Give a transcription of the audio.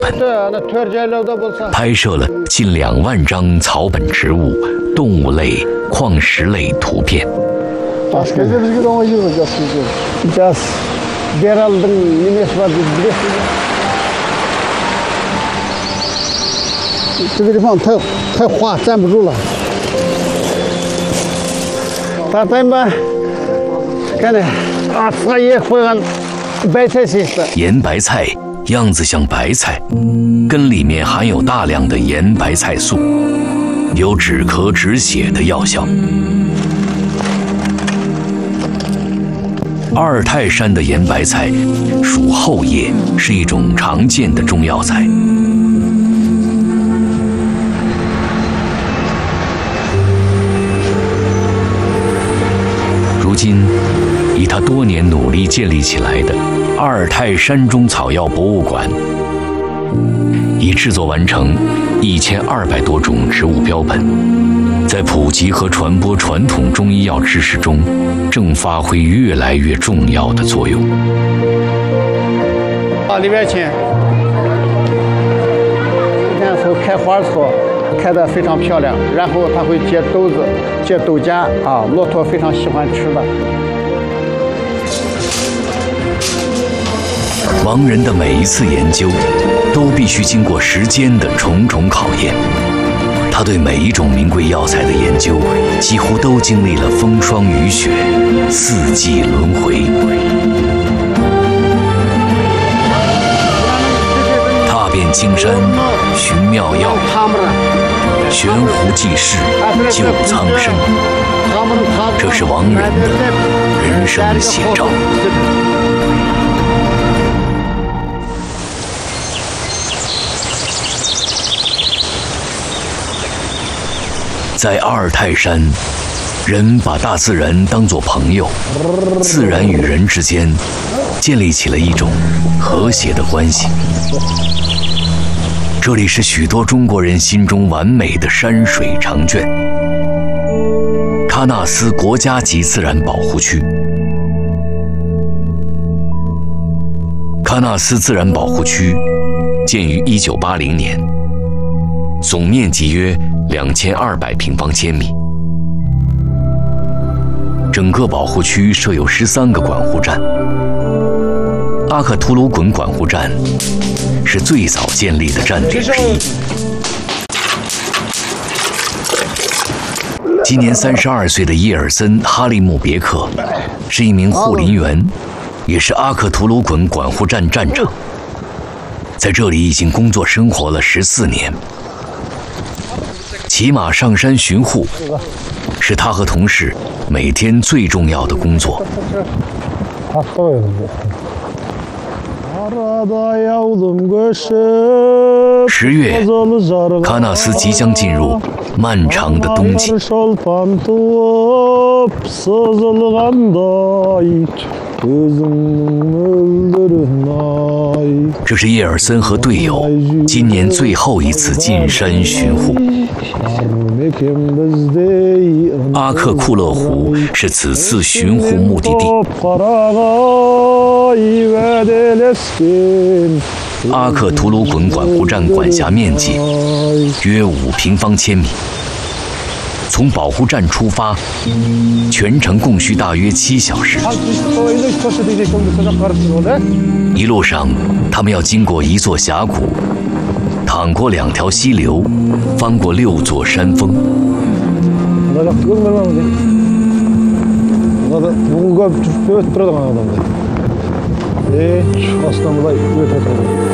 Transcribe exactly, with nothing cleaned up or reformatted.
拍摄了近两万张草本植物、动物类、矿石类图片。 这个地方太太滑，站不住了。他咱们看呢，啊，这也会按白菜形式。 盐白菜样子像白菜，根里面含有大量的盐白菜素，有止咳止血的药效。阿尔泰山的盐白菜属后叶，是一种常见的中药材。如今，以他多年努力建立起来的阿尔泰山中草药博物馆，已制作完成一千二百多种植物标本，在普及和传播传统中医药知识中，正发挥越来越重要的作用。 啊，里边请。你看，从开花草开得非常漂亮，然后它会结豆子、结豆荚啊，骆驼非常喜欢吃的。 王仁的每一次研究，都必须经过时间的重重考验。他对每一种名贵药材的研究，几乎都经历了风霜雨雪、四季轮回。踏遍青山寻妙药，悬壶济世救苍生。这是王仁的人生写照。在阿尔泰山，人把大自然当作朋友，自然与人之间建立起了一种和谐的关系。这里是许多中国人心中完美的山水长卷——喀纳斯国家级自然保护区。喀纳斯自然保护区建于一九八零年，总面积约两千二百平方千米。整个保护区设有十三个管护站。阿克图鲁滚管护站是最早建立的站点之一。今年三十二岁的伊尔森·哈利姆别克是一名护林员，也是阿克图鲁滚管护站站长。在这里已经工作生活了十四年。骑马上山巡护是他和同事每天最重要的工作。十月，喀纳斯即将进入漫长的冬季。这是叶尔森和队友今年最后一次进山巡护。阿克库勒湖是此次巡护目的地。阿克图鲁滚管护站管辖面积约五平方千米。从保护站出发，全程共需大约七小时。一路上，他们要经过一座峡谷，淌过两条溪流，翻过六座山峰。